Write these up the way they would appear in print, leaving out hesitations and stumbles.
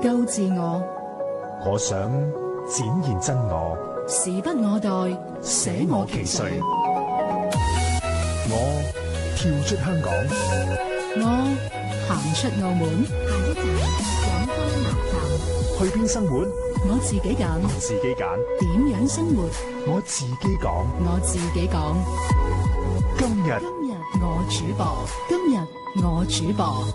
救自我， 我想展現真我， 時不我待，捨我其誰。 我跳出香港， 我行出澳門，下一站廣東南站， 去邊生活？ 我自己揀， 自己揀。 點樣生活？ 我自己講。 我自己講。 今日我主播，今日我主播。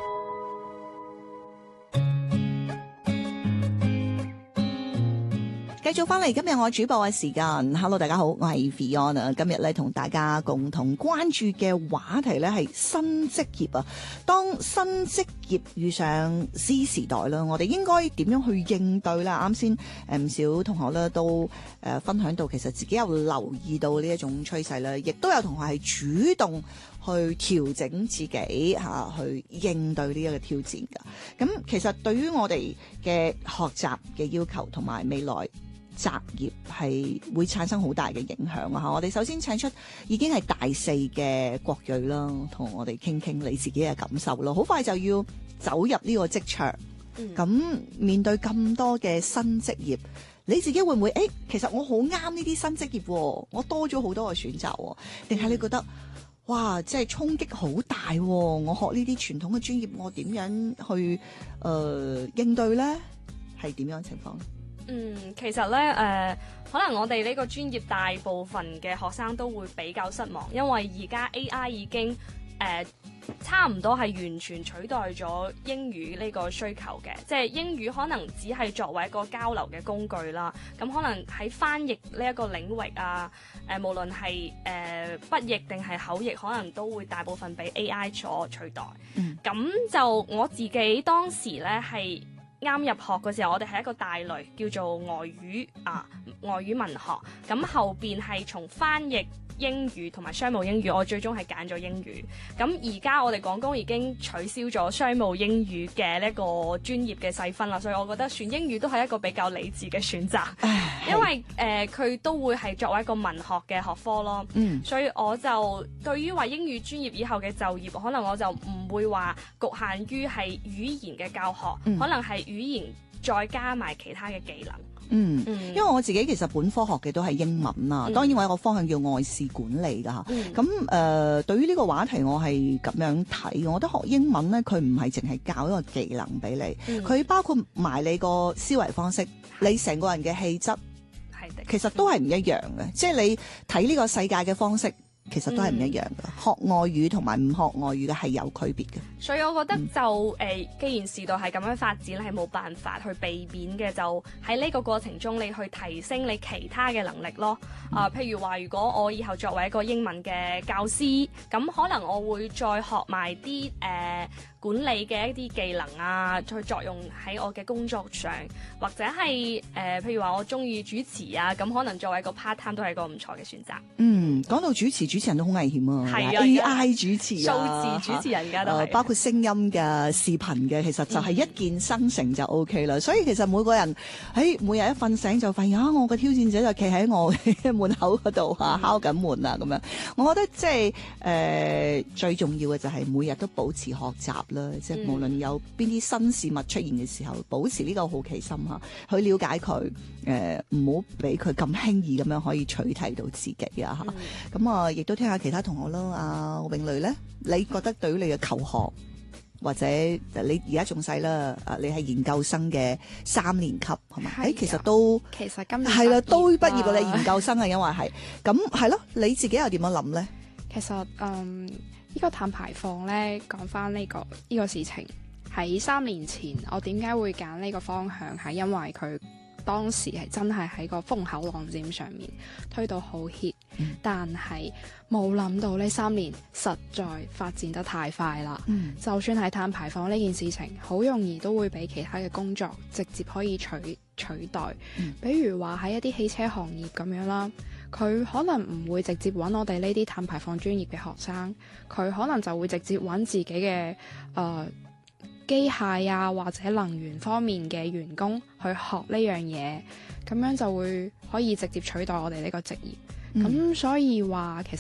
繼續翻嚟，今日我主播嘅時間。Hello， 大家好，我係 Fiona。今日咧同大家共同關注嘅話題咧係新職業啊。當新職業遇上 Z 時代啦，我哋應該點樣去應對啦？啱先唔少同學咧都分享到，其實自己有留意到呢一種趨勢啦，亦都有同學係主動去調整自己去應對呢一個挑戰㗎。咁其實對於我哋嘅學習嘅要求同埋未來擇業係會產生好大嘅影響啊！我哋首先請出已經係大四嘅郭睿啦，同我哋傾傾你自己嘅感受咯。好快就要走入呢個職場，咁面對咁多嘅新職業，你自己會唔會其實我好啱呢啲新職業，我多咗好多嘅選擇，定係你覺得哇，即係衝擊好大，我學呢啲傳統嘅專業，我點樣去應對咧？係點樣情況？ 其實咧，可能我哋呢個專業大部分嘅學生都會比較失望，因為而家 AI 已經差唔多係完全取代咗英語呢個需求嘅，即係英語可能只係作為一個交流嘅工具啦。咁可能喺翻譯呢一個領域啊，無論係筆譯定係口譯，可能都會大部分被 AI 所取代。咁就我自己當時咧係啱入學嘅時候，我哋係一個大類叫做外語外語文學，咁後邊係從翻譯英語同埋商務英語，我最終係揀咗英語。咁而家我哋廣工已經取消咗商務英語嘅呢個專業嘅細分啦，所以我覺得選英語都係一個比較理智嘅選擇，因為佢都會係作為一個文學嘅學科咯。所以我就對於話英語專業以後嘅就業，可能我就唔會話局限於係語言嘅教學，可能係語言再加埋其他嘅技能。因為我自己其實本科學嘅都係英文啦，當然我有個方向叫外事管理㗎嚇。咁對於呢個話題，我係咁樣睇，我覺得學英文咧，佢唔係淨係教一個技能俾你，佢包括埋你個思維方式，你成個人嘅氣質，其實都係唔一樣嘅。即係你睇呢個世界嘅方式，其實都係唔一樣嘅。學外語同埋唔學外語嘅係有區別嘅。所以我覺得就既然時代係咁樣發展，係冇辦法去避免嘅，就喺呢個過程中，你去提升你其他嘅能力咯。譬如話，如果我以後作為一個英文嘅教師，咁可能我會再學埋啲管理嘅一啲技能啊，去作用喺我嘅工作上，或者係譬如話我中意主持啊，咁可能作為一個 part time 都係一個唔錯嘅選擇。講到主持人都好危險啊，係啊 AI 主持啊，數字主持人㗎都係，包括聲音嘅、視頻嘅，其實就係一鍵生成就 OK 啦。所以其實每個人喺每日一瞓醒就發現我嘅挑戰者就企喺我嘅門口嗰度敲緊門啊咁樣。我覺得即係最重要嘅就係每日都保持學習啦，即係無論有邊啲新事物出現嘅時候，保持呢個好奇心去了解佢，唔好俾佢咁輕易咁樣可以取替到自己啊嚇。咁亦都聽下其他同學啦。阿詠蕾咧，你覺得對於你嘅求學或者你而家仲細啦，你係研究生嘅3年級係咪？其實今年係啦，都畢業㗎，你研究生啊，因為係咁係咯，你自己又點樣諗咧？ 其實呢個碳排放咧，講翻呢個事情，喺3年前我點解會揀呢個方向，係因為佢當時係真係喺個風口浪尖上面推到好 hit，但係冇諗到呢3年實在發展得太快啦。就算係碳排放呢件事情，好容易都會俾其他嘅工作直接可以取代。比如話喺一啲汽車行業咁樣啦，佢可能唔會直接揾我哋呢啲碳排放專業嘅學生，佢可能就會直接揾自己嘅機械啊或者能源方面嘅員工去學呢樣嘢，咁樣就會可以直接取代我哋呢個職業。咁所以話其實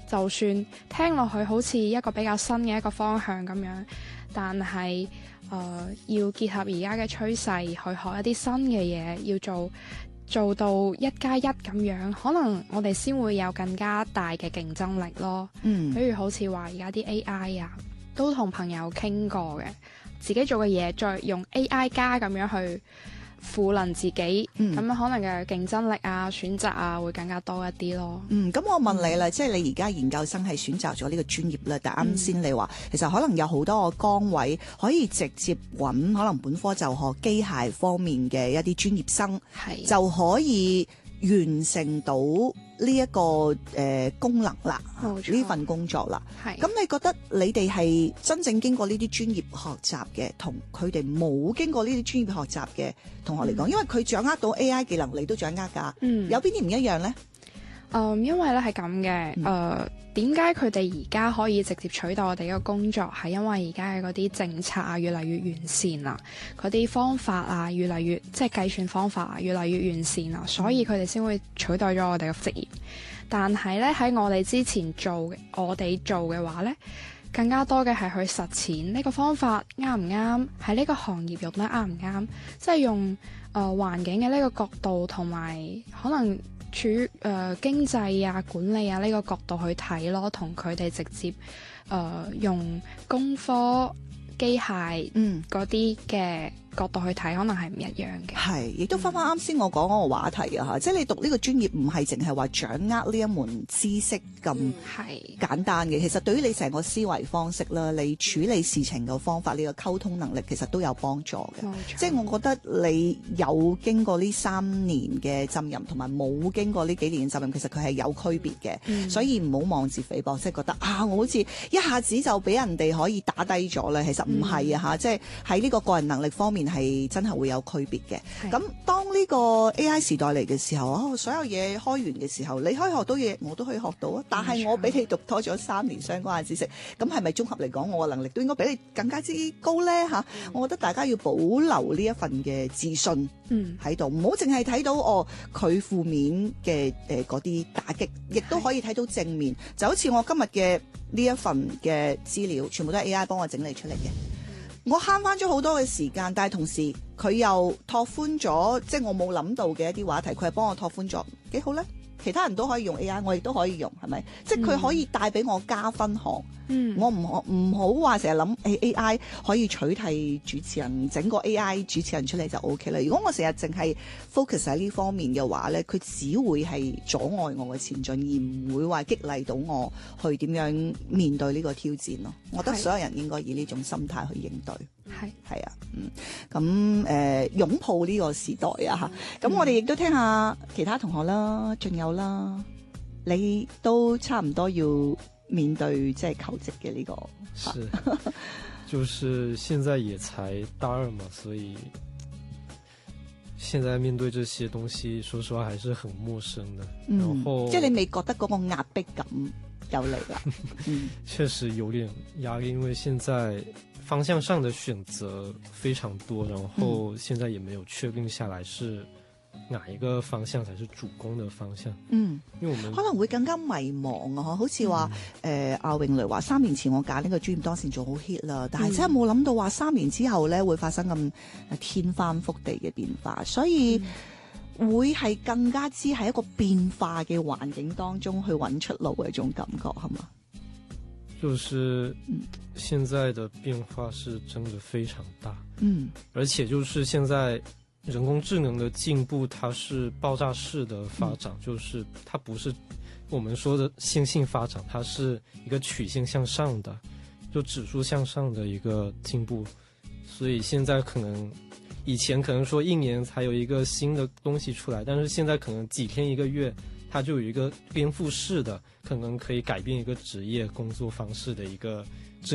就算聽落去好似一個比較新嘅一個方向咁樣，但係要結合而家嘅趨勢去學一啲新嘅嘢，要做到1+1咁樣，可能我哋先會有更加大嘅競爭力咯。比如好似話而家啲 AI 啊，都同朋友傾過嘅，自己做嘅嘢再用 AI 加咁樣去賦能自己，咁樣可能嘅競爭力啊、選擇啊會更加多一啲咯。 咁我問你啦，即係你而家研究生係選擇咗呢個專業啦，但啱先你話其實可能有好多個崗位可以直接揾可能本科就學機械方面嘅一啲專業生，就可以完成到呢一個功能啦，呢份工作啦。咁你覺得你哋係真正經過呢啲專業學習嘅，同佢哋冇經過呢啲專業學習嘅同學嚟講，因為佢掌握到 AI 技能，你都掌握㗎，有邊啲唔一樣呢？ 因為咧係咁嘅，點解佢哋而家可以直接取代我哋嘅工作？係因為而家嘅嗰啲政策啊越嚟越完善啦，嗰啲方法啊越嚟越即係計算方法啊越嚟越完善啦，所以佢哋先會取代咗我哋嘅職業。但係咧喺我哋之前我哋做嘅話咧，更加多嘅係去實踐呢個方法啱唔啱，喺呢個行業用得啱唔啱，即係用環境嘅呢個角度同埋可能處於經濟啊、管理啊呢個角度去睇咯，同佢哋直接用工科、機械嗰啲嘅角度去睇，可能係唔一樣嘅。係， 亦都翻啱先我講嗰個話題啊嚇，即係你讀呢個專業唔係淨係話掌握呢一門知識咁簡單嘅，其實對於你成個思維方式啦，你處理事情嘅方法，你嘅溝通能力其實都有幫助嘅。即係我覺得你有經過呢3年嘅浸淫，同埋冇經過呢幾年嘅浸淫，其實佢係有區別嘅。所以唔好妄自菲薄，即係覺得我好似一下子就俾人哋可以打低咗咧，其實唔係啊嚇，即係喺呢個個人能力方面係真係會有區別嘅。咁當呢個 AI 時代嚟嘅時候，所有嘢開源嘅時候，你可以學到嘢，我都可以學到啊。但係我比你讀多咗3年相關嘅知識，咁係咪綜合嚟講，我嘅能力都應該比你更加之高咧嚇？我覺得大家要保留呢一份嘅自信喺度，唔好淨係睇到佢負面嘅嗰啲打擊，亦都可以睇到正面。就好似我今日嘅呢一份嘅資料，全部都係 AI 幫我整理出嚟嘅。我慳翻咗好多嘅時間，但係同時佢又拓寬咗，即係我冇諗到嘅一啲話題，佢係幫我拓寬咗，幾好咧！其他人都可以用 AI，我亦都可以用，係咪？即係佢可以帶俾我加分項。我唔好話成日諗 AI 可以取替主持人，整個 AI 主持人出嚟就 OK 啦。如果我成日淨係 focus 喺呢方面嘅話咧，佢只會係阻礙我嘅前進，而唔會話激勵到我去點樣面對呢個挑戰咯。我覺得所有人應該以呢種心態去應對。係啊，咁擁抱呢個時代啊嚇。咁我哋亦都聽下其他同學啦，仲有啦，你都差唔多要面對即係求職嘅呢個。 是，就是現在也才大2嘛，所以現在面對這些東西，說實話還是很陌生的。然後即係你未覺得嗰個壓迫感有嚟啦？ 確實有點壓力，因為現在方向上的選擇非常多，然後現在也沒有確定下來是哪一個方向才是主攻的方向。因為我們可能會更加迷茫啊！好似話阿詠蕾話3年前我揀呢個專業當時做好 hit 啦，但係真係冇諗到話3年之後咧會發生咁天翻覆地嘅變化，所以會係更加之喺一個變化嘅環境當中去揾出路嘅一種感覺，係嘛？ 就是現在的變化是真的非常大，而且就是現在人工智能的進步，它是爆炸式的發展，就是它不是我們說的線性發展，它是一個曲線向上的，就指數向上的一個進步，所以現在可能以前可能說1年才有一個新的東西出來，但是現在可能幾天1個月它就有一個顛覆式的，可能可以改變一個職業工作方式的一個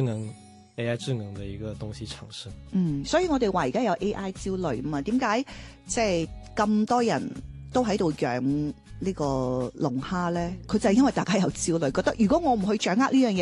AI 智能的一個東西產生。 所以我哋話而家有 AI 焦慮嘛？點解即係咁多人都喺度養呢個龍蝦咧？佢就係因為大家有焦慮，覺得如果我唔去掌握呢樣嘢。